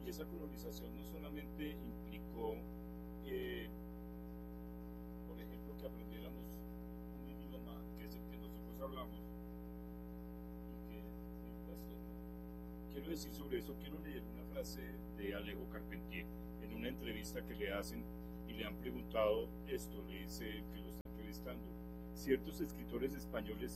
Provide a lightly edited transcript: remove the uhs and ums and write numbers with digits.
y esa colonización no solamente implicó, por ejemplo, que aprendiéramos un idioma que es el que nosotros hablamos, y que, quiero decir sobre eso, quiero leer una frase de Alejo Carpentier en una entrevista que le hacen y le han preguntado esto, le dice que lo está entrevistando: ciertos escritores españoles